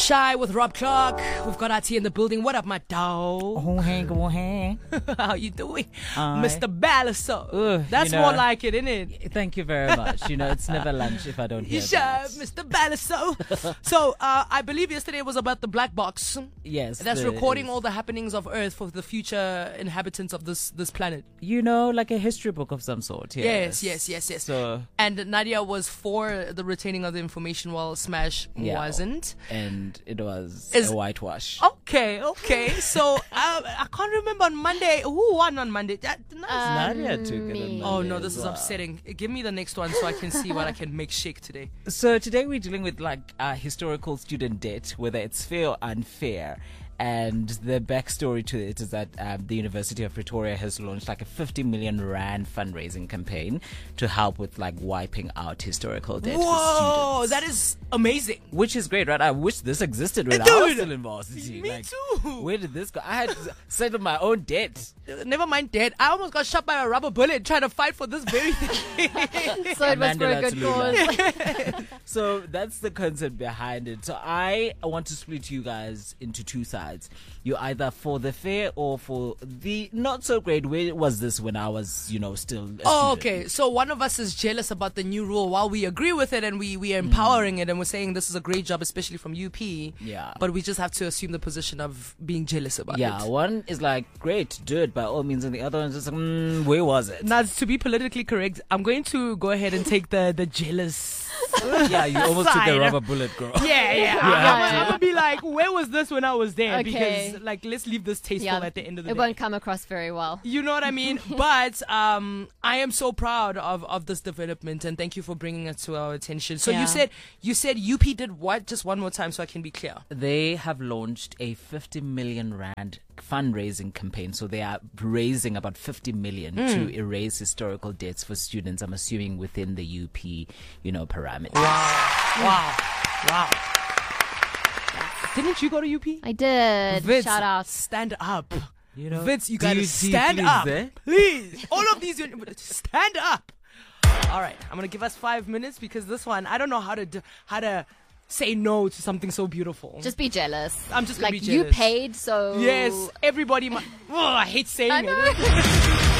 Shy with Rob Clark. We've got RT in the building. What up, my dog? Oh, hey, go hey. How you doing? Hi. Mr. Balaso. That's more like it, isn't it? Thank you very much. It's never lunch if I don't hear Shy, that. Mr. Balaso. So, I believe yesterday was about the black box. Yes. That's recording all the happenings of Earth for the future inhabitants of this planet. Like a history book of some sort. Yes. Yes. So, And Nadia was for the retaining of the information while Smash wasn't. And it was a whitewash. Okay. So I can't remember on Monday who won on Monday. Nadia took it on Monday. Oh no, this is upsetting. Give me the next one so I can see what I can make shake today. So today we're dealing with historical student debt, whether it's fair or unfair. And the backstory to it is that the University of Pretoria has launched a 50 million rand fundraising campaign to help with wiping out historical debt for Whoa, students. that is amazing. Which is great, right? I wish this existed when I was still in varsity. Me too. Where did this go? I had settled my own debt. Never mind debt. I almost got shot by a rubber bullet trying to fight for this very thing. So it was for a good cause. So that's the concept behind it. So I want to split you guys into two sides. You're either for the fair or for the not so great. Where was this when I was, still a student? Okay. So one of us is jealous about the new rule while we agree with it and we are empowering it and we're saying this is a great job, especially from UP. Yeah. But we just have to assume the position of being jealous about it. Yeah, one is great, do it by all means, and the other one's just where was it? Now, to be politically correct, I'm going to go ahead and take the jealous. Yeah, you almost took side. the rubber bullet, girl. Yeah. I'm gonna be like, where was this when I was there? Okay. Because let's leave this tasteful at the end of the It day. won't come across very well. You know what I mean? But I am so proud of this development, and thank you for bringing it to our attention. So Yeah. you said UP did what? Just one more time so I can be clear. They have launched a 50 million rand fundraising campaign. So they are raising about 50 million to erase historical debts for students, I'm assuming within the UP, parameters. Wow. Didn't you go to UP? I did. Vince, Shout out. stand up. Vince, you gotta stand up. Please. All of these, stand up. All right. I'm going to give us 5 minutes because this one, I don't know how to say no to something so beautiful. Just be jealous. I'm just gonna be you jealous. paid, so Yes. Everybody. I hate saying I know. it.